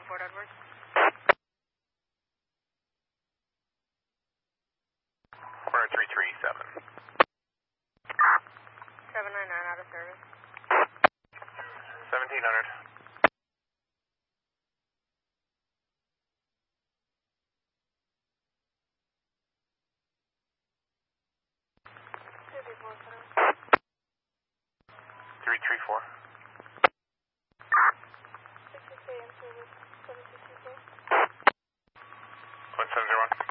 Fort Edward. We're at 337. 799 out of service. 1700. Three three four. 6 AM service 764. 1701.